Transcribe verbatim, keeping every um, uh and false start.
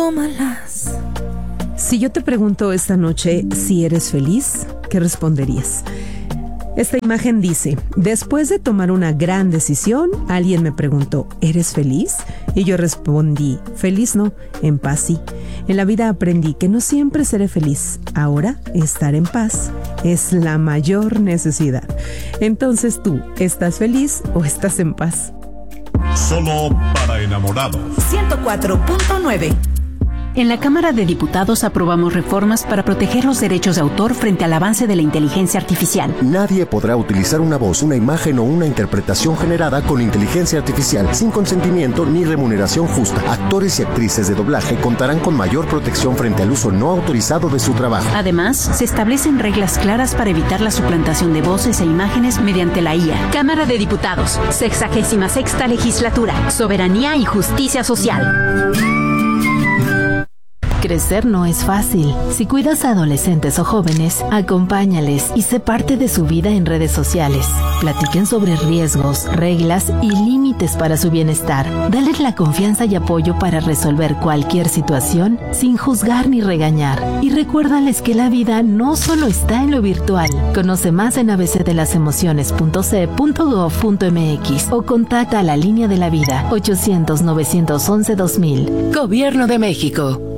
Tómalas. Si yo te pregunto esta noche si eres feliz, ¿qué responderías? Esta imagen dice: después de tomar una gran decisión, alguien me preguntó, ¿eres feliz? Y yo respondí, feliz no, en paz sí. En la vida aprendí que no siempre seré feliz. Ahora, estar en paz es la mayor necesidad. Entonces tú, ¿estás feliz o estás en paz? Solo para enamorados. ciento cuatro punto nueve. En la Cámara de Diputados aprobamos reformas para proteger los derechos de autor frente al avance de la inteligencia artificial. Nadie podrá utilizar una voz, una imagen o una interpretación generada con inteligencia artificial sin consentimiento ni remuneración justa. Actores y actrices de doblaje contarán con mayor protección frente al uso no autorizado de su trabajo. Además, se establecen reglas claras para evitar la suplantación de voces e imágenes mediante la I A. Cámara de Diputados, sexagésima sexta legislatura, soberanía y justicia social. Crecer no es fácil. Si cuidas a adolescentes o jóvenes, acompáñales y sé parte de su vida en redes sociales. Platiquen sobre riesgos, reglas y límites para su bienestar. Dales la confianza y apoyo para resolver cualquier situación sin juzgar ni regañar. Y recuérdales que la vida no solo está en lo virtual. Conoce más en a b c de las emociones punto c e punto gov punto m x o contacta a la línea de la vida ochocientos, novecientos once, dos mil. Gobierno de México.